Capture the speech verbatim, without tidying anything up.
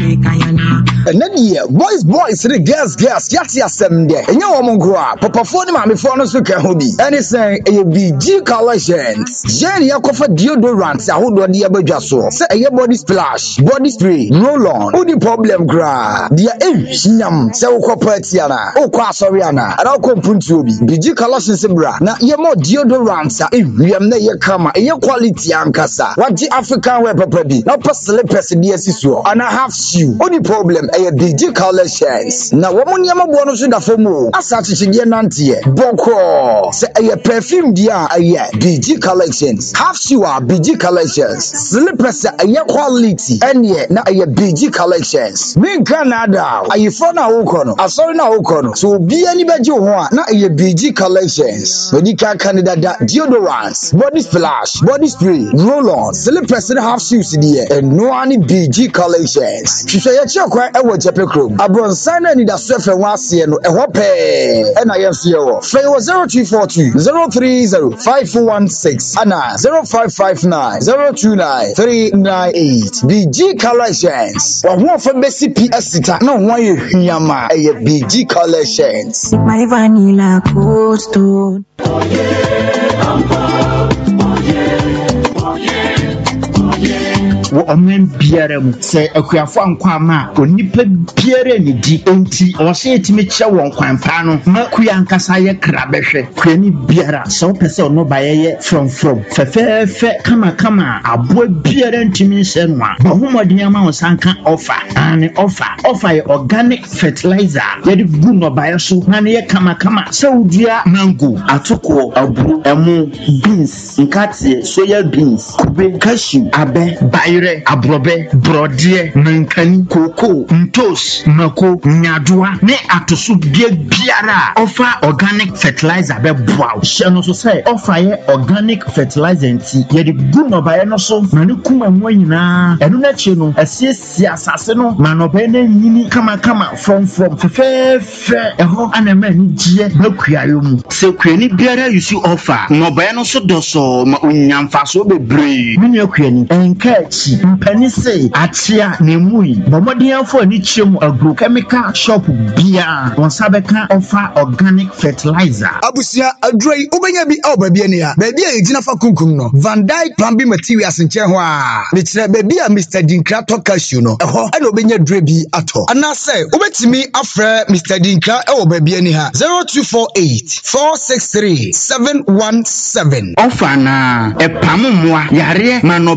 And then yeah, boys, boys, the girls, girls, yati asem there. And you woman grow up. Papa phone ma me phone so can hobi. And it's saying a B G collections. Jenny yakofa deodorant. I hold on the abadwa so. Say a body splash, body spray, roll on. Who the problem gra? Dia eh nyam. Say wo koperti ana. O kwa sorry ana. Ada ko puntu obi. B G collections bra. Na ye more deodorant a eh wiam na ye kama. E quality ankasa. What the African wear papa bi. Na pa slippers di asiso. And I have shoe. Only problem a B G collections. Na woman yama bono so da fomo. Asa chichide nantie. Boko. Say a perfume dia a B G collections. Half shoe B G collections. Slippers a quality. And ye na a B G collections. Me Canada. Ayi for na ukono. Asori na ukono. So be any beji ho na a B G collections. When you can Canada deodorants, body splash, body spray, roll on, slippers and half shoes there. And no any B G collections. She say ya kwa e wo chepe krom. Abron sana ni da swefe wase no e ho pe. And I am here. Fail zero two four two zero three zero five four one six Anna zero five five nine zero two nine three nine eight. B G collections. Wa ho fa besi P S ta na ho ye hwiama e B G collections. My vanilla cold stone. Oh yeah, oh yeah, oh yeah, oh yeah. Omen biarem say akuafo ankwama onipa biare ni di enti o se etime kye won kwanpa no ma kuya nkasa ye krabehwe kwani biara so pese ono baye from from fefefe kama kama abo biare ntimi se no a bohomodin ama wo sanka offer and offer offer ye organic fertilizer ye gu no baye so na ye kama kama saudua mango atoko abu emu beans nkate soya beans kube cashew abe bayre abrobe brodie nankani koko ntos mako nyadoa ne atoso bia biara offer organic fertilizer be boa she no so say offer ye organic fertilizer nti ye de gu no baye no so na ne kuma mu nyina eno na chi no asiesie asase no ma no be na nyini kama kama from from fefefe eho anema ni gie bakuayo mu se kwani biara you see offer no baye no so doso ma onyamfa so bebre mini akuani enka chi mpani say atia ne mui bomodianfo ani chiem agrochemical shop bia won sabeka offer organic fertilizer abusia adroi ubenya bi e oba bia ne ya ba bia ejina fa kunkum no Van Dyke plumbing materials nche ho a me kire ba bia Mister Dinkra Cashew no eho e na obenya dre bi ato ana say ubetimi afre Mister Dinkra e oba bia ne ha zero two four eight four six three seven one seven offer na e pamumwa yare mano